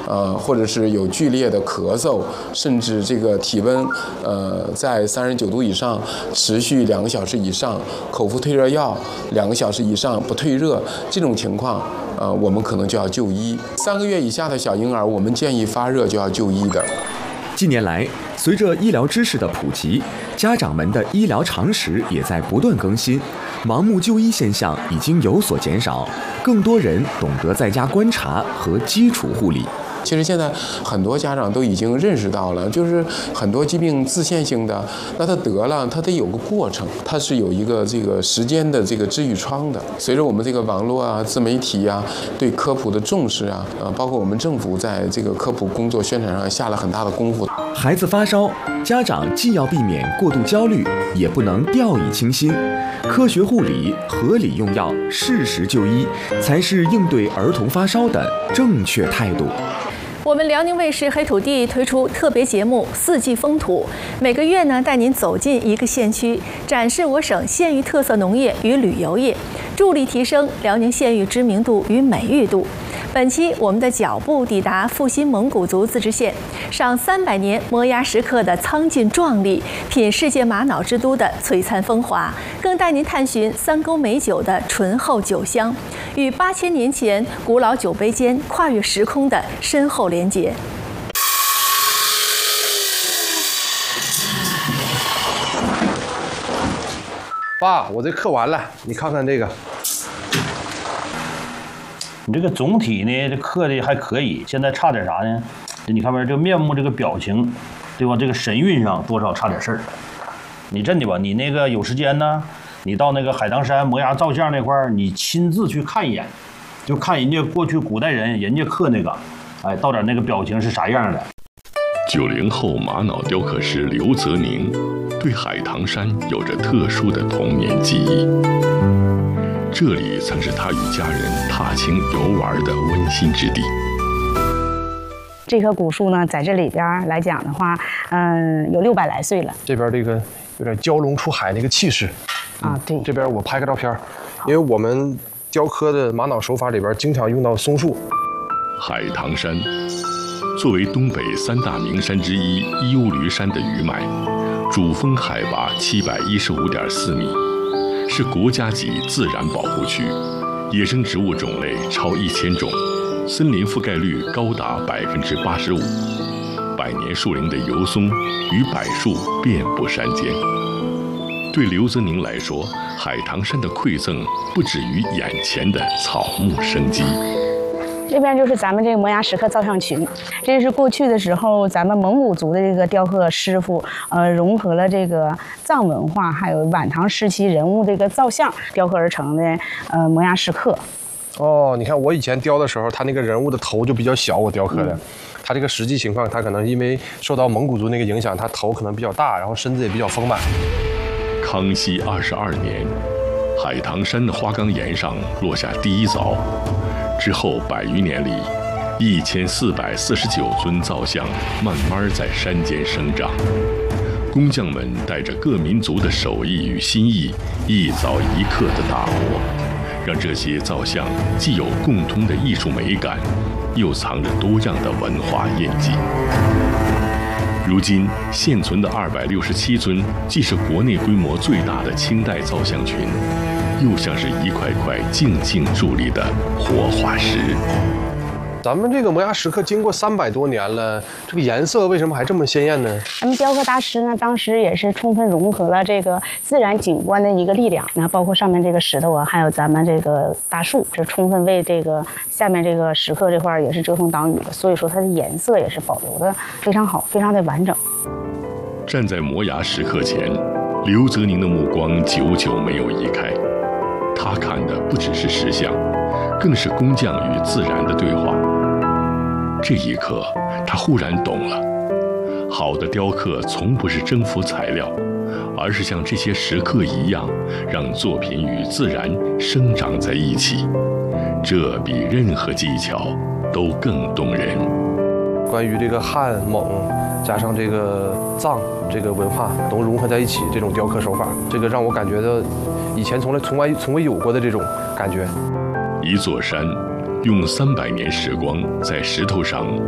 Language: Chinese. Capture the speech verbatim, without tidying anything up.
呃，或者是有剧烈的咳嗽，甚至这个体温呃在三十九度以上持续两个小时以上，口服退热药两个小时以上不退热，这种情况，呃，我们可能就要就医。三个月以下的小婴儿，我们建议发热就要就医的。 近年来，随着医疗知识的普及，家长们的医疗常识也在不断更新，盲目就医现象已经有所减少，更多人懂得在家观察和基础护理。 其实现在很多家长都已经认识到了，就是很多疾病自限性的，那他得了，他得有个过程，它是有一个这个时间的这个治愈窗的。随着我们这个网络啊、自媒体啊对科普的重视啊，呃，包括我们政府在这个科普工作宣传上下了很大的功夫。 孩子发烧，家长既要避免过度焦虑，也不能掉以轻心。科学护理、合理用药、适时就医，才是应对儿童发烧的正确态度。 我们辽宁卫视黑土地推出特别节目《四季风土》，每个月呢带您走进一个县区，展示我省县域特色农业与旅游业，助力提升辽宁县域知名度与美誉度。本期我们的脚步抵达阜新蒙古族自治县，赏三百年摩崖石刻的苍劲壮丽，品世界玛瑙之都的璀璨风华，更带您探寻三沟美酒的醇厚酒香，与八千年前古老酒杯间跨越时空的深厚连结。 爸，我这刻完了，你看看这个。 你这个总体呢，这刻的还可以，现在差点啥呢？你看没？这个面目，这个表情，对吧？这个神韵上多少差点事儿。你真的吧？你那个有时间呢，你到那个海棠山摩崖造像那块儿，你亲自去看一眼，就看人家过去古代人人家刻那个，哎，到点那个表情是啥样的。 九零后玛瑙雕刻师刘泽宁对海棠山有着特殊的童年记忆。这里曾是他与家人踏青游玩的温馨之地。 这棵古树呢，在这里边来讲的话，嗯，有六百来岁了。 这边这个有点蛟龙出海那个气势啊，对。 这边我拍个照片，因为我们雕刻的玛瑙手法里边经常用到松树。 海棠山作为东北三大名山之一伊乌驴山的余脉，主峰海拔七百一十五点四米。是国家级自然保护区，野生植物种类超一千种，森林覆盖率高达百分之八十五，百年树龄的油松与柏树遍布山间。对刘泽宁来说，海棠山的馈赠不止于眼前的草木生机。 这边就是咱们这个摩崖石刻造像群，这是过去的时候咱们蒙古族的这个雕刻师傅，呃，融合了这个藏文化还有晚唐时期人物这个造像雕刻而成的呃摩崖石刻。 哦，你看我以前雕的时候，他那个人物的头就比较小，我雕刻的。嗯、他这个实际情况，他可能因为受到蒙古族那个影响，他头可能比较大，然后身子也比较丰满。 康熙二十二年，海棠山的花岗岩上落下第一凿。之后百余年里，一千四百四十九尊造像慢慢在山间生长。工匠们带着各民族的手艺与心意，一凿一刻的打磨，让这些造像既有共通的艺术美感，又藏着多样的文化印记。如今现存的二百六十七尊，既是国内规模最大的清代造像群，又像是一块块静静伫立的活化石。 咱们这个摩崖石刻经过三百多年了，这个颜色为什么还这么鲜艳呢？ 咱们雕刻大师呢，当时也是充分融合了这个自然景观的一个力量，那包括上面这个石头啊，还有咱们这个大树，这充分为这个下面这个石刻这块也是遮风挡雨的，所以说它的颜色也是保留的非常好，非常的完整。 站在摩崖石刻前，刘泽宁的目光久久没有移开，他看的不只是石像，更是工匠与自然的对话。这一刻，他忽然懂了，好的雕刻从不是征服材料，而是像这些石刻一样，让作品与自然生长在一起，这比任何技巧都更动人。 关于这个汉蒙加上这个藏这个文化都融合在一起，这种雕刻手法，这个让我感觉到以前从来从来从未有过的这种感觉。 一座山，用三百年时光在石头上